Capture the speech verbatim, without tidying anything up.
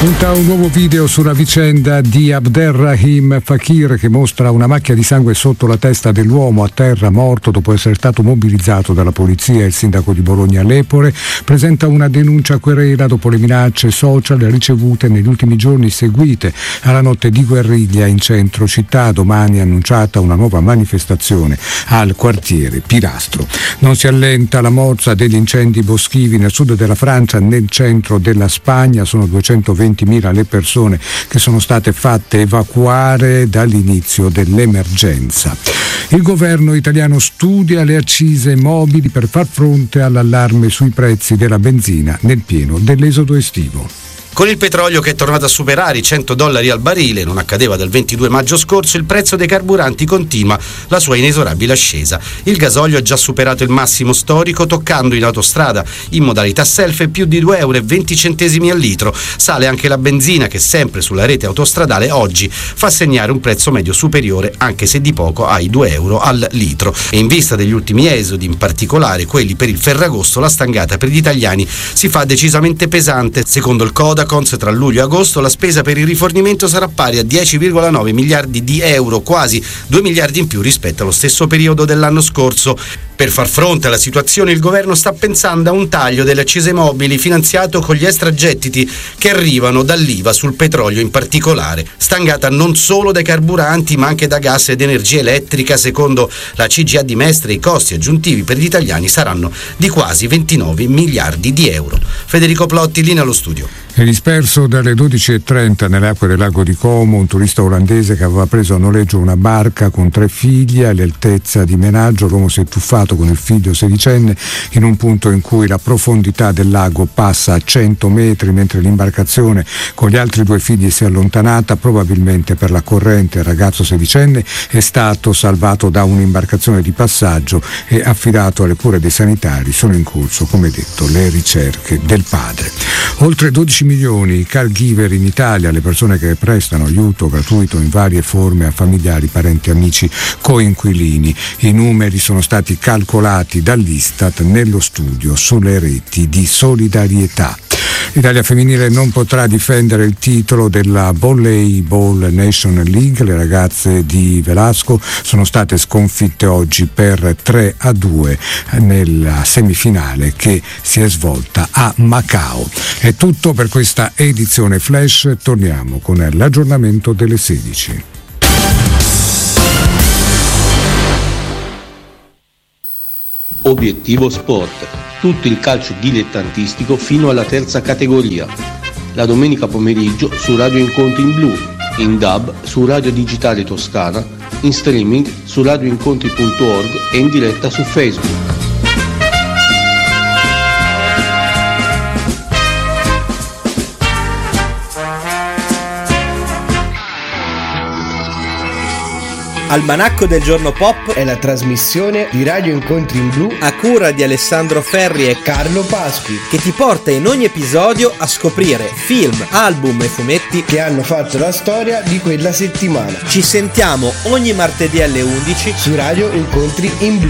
Punta un nuovo video sulla vicenda di Abderrahim Fakir che mostra una macchia di sangue sotto la testa dell'uomo a terra morto dopo essere stato mobilizzato dalla polizia. Il sindaco di Bologna Lepore presenta una denuncia a querela dopo le minacce social ricevute negli ultimi giorni seguite alla notte di guerriglia in centro città. Domani è annunciata una nuova manifestazione al quartiere Pilastro. Non si allenta la morsa degli incendi boschivi nel sud della Francia, nel centro della Spagna. Sono duecentoventi le persone che sono state fatte evacuare dall'inizio dell'emergenza. Il governo italiano studia le accise mobili per far fronte all'allarme sui prezzi della benzina nel pieno dell'esodo estivo. Con il petrolio che è tornato a superare i cento dollari al barile, non accadeva dal ventidue maggio scorso, il prezzo dei carburanti continua la sua inesorabile ascesa. Il gasolio ha già superato il massimo storico, toccando in autostrada in modalità self più di due euro e venti centesimi al litro. Sale anche la benzina che sempre sulla rete autostradale oggi fa segnare un prezzo medio superiore, anche se di poco, ai due euro al litro. E in vista degli ultimi esodi, in particolare quelli per il Ferragosto, la stangata per gli italiani si fa decisamente pesante. Secondo il Codacons, tra luglio e agosto la spesa per il rifornimento sarà pari a dieci virgola nove miliardi di euro, quasi due miliardi in più rispetto allo stesso periodo dell'anno scorso. Per far fronte alla situazione il governo sta pensando a un taglio delle accise mobili finanziato con gli extragettiti che arrivano dall'I V A sul petrolio in particolare, stangata non solo dai carburanti ma anche da gas ed energia elettrica. Secondo la C G I A di Mestre i costi aggiuntivi per gli italiani saranno di quasi ventinove miliardi di euro. Federico Plotti, linea allo studio. È disperso dalle dodici e trenta nelle acque del lago di Como un turista olandese che aveva preso a noleggio una barca con tre figli. All'altezza di Menaggio l'uomo si è tuffato con il figlio sedicenne in un punto in cui la profondità del lago passa a cento metri, mentre l'imbarcazione con gli altri due figli si è allontanata. Probabilmente per la corrente il ragazzo sedicenne è stato salvato da un'imbarcazione di passaggio e affidato alle cure dei sanitari. Sono in corso, come detto, le ricerche del padre. Oltre dodici milioni i caregiver in Italia, le persone che prestano aiuto gratuito in varie forme a familiari, parenti, amici, coinquilini. I numeri sono stati calcolati dall'Istat nello studio sulle reti di solidarietà. L'Italia femminile non potrà difendere il titolo della Volleyball Nation League. Le ragazze di Velasco sono state sconfitte oggi per tre a due nella semifinale che si è svolta a Macao. È tutto per questa edizione Flash. Torniamo con l'aggiornamento delle sedici. Obiettivo Sport, tutto il calcio dilettantistico fino alla terza categoria. La domenica pomeriggio su Radio Incontri in Blu, in D A B su Radio Digitale Toscana, in streaming su radioincontri punto org e in diretta su Facebook. Almanacco del giorno pop è la trasmissione di Radio Incontri in Blu a cura di Alessandro Ferri e Carlo Pasqui, che ti porta in ogni episodio a scoprire film, album e fumetti che hanno fatto la storia di quella settimana. Ci sentiamo ogni martedì alle undici su Radio Incontri in Blu.